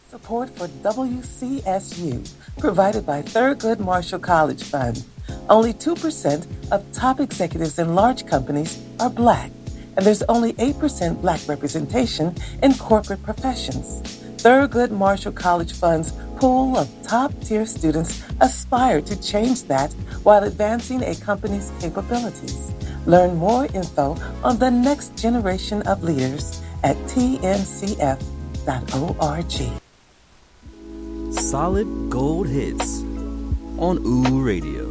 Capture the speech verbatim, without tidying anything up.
Support for W C S U, provided by Thurgood Marshall College Fund. Only two percent of top executives in large companies are Black, and there's only eight percent Black representation in corporate professions. Thurgood Marshall College Fund's pool of top-tier students aspire to change that while advancing a company's capabilities. Learn more info on the next generation of leaders at T M C F dot org. Solid gold hits on O O Radio.